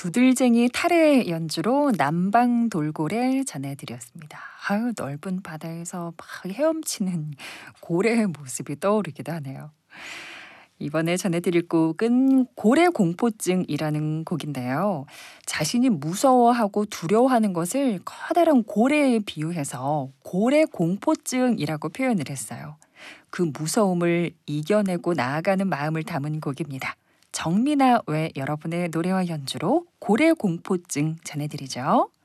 두들쟁이 타래 연주로 남방 돌고래 전해드렸습니다. 아유, 넓은 바다에서 막 헤엄치는 고래의 모습이 떠오르기도 하네요. 이번에 전해드릴 곡은 고래 공포증이라는 곡인데요. 자신이 무서워하고 두려워하는 것을 커다란 고래에 비유해서 고래 공포증이라고 표현을 했어요. 그 무서움을 이겨내고 나아가는 마음을 담은 곡입니다. 정민아 외 여러분의 노래와 연주로 고래 공포증 전해드리죠.